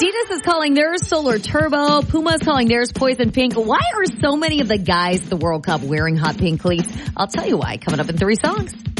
Adidas is calling theirs Solar Turbo. Puma is calling theirs Poison Pink. Why are so many of the guys at the World Cup wearing hot pink cleats? I'll tell you why coming up in 3 songs.